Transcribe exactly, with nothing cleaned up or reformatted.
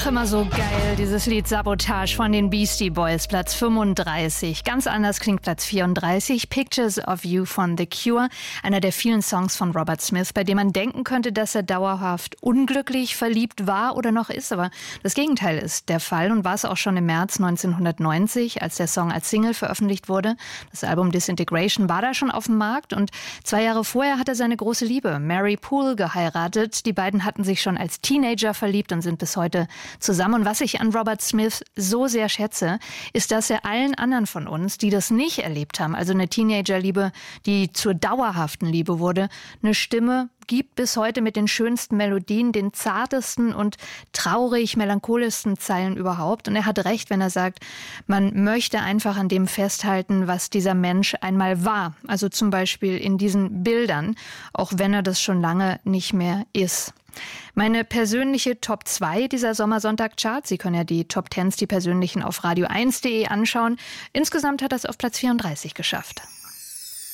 Ach, immer so geil, dieses Lied Sabotage von den Beastie Boys, Platz fünfunddreißig. Ganz anders klingt Platz vierunddreißig, Pictures of You von The Cure, einer der vielen Songs von Robert Smith, bei dem man denken könnte, dass er dauerhaft unglücklich verliebt war oder noch ist. Aber das Gegenteil ist der Fall und war es auch schon im März neunzehnhundertneunzig, als der Song als Single veröffentlicht wurde. Das Album Disintegration war da schon auf dem Markt und zwei Jahre vorher hat er seine große Liebe, Mary Poole, geheiratet. Die beiden hatten sich schon als Teenager verliebt und sind bis heute zusammen. Und was ich an Robert Smith so sehr schätze, ist, dass er allen anderen von uns, die das nicht erlebt haben, also eine Teenagerliebe, die zur dauerhaften Liebe wurde, eine Stimme gibt bis heute mit den schönsten Melodien, den zartesten und traurig melancholischsten Zeilen überhaupt. Und er hat recht, wenn er sagt, man möchte einfach an dem festhalten, was dieser Mensch einmal war. Also zum Beispiel in diesen Bildern, auch wenn er das schon lange nicht mehr ist. Meine persönliche Top zwei dieser Sommersonntag-Charts, Sie können ja die Top Tens, die persönlichen, auf radio eins punkt de anschauen. Insgesamt hat er es auf Platz vierunddreißig geschafft.